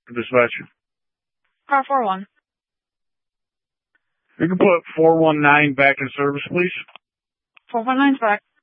Dispatch. Car 41. You can put 419 back in service, please. 419's back.